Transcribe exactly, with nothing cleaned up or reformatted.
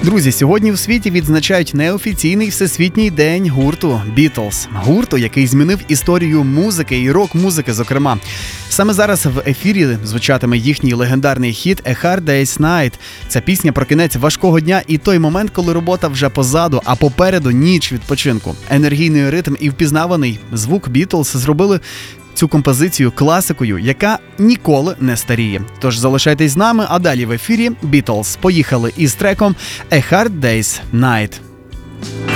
Друзі, сьогодні у світі відзначають неофіційний всесвітній день гурту «Бітлз». Гурту, який змінив історію музики і рок-музики, зокрема. Саме зараз в ефірі звучатиме їхній легендарний хіт «A Hard Day's Night». Ця пісня про кінець важкого дня і той момент, коли робота вже позаду, а попереду ніч відпочинку. Енергійний ритм і впізнаваний звук «Бітлз» зробили цю композицію класикою, яка ніколи не старіє. Тож залишайтесь з нами, а далі в ефірі «Бітлз». Поїхали із треком «A Hard Day's Night».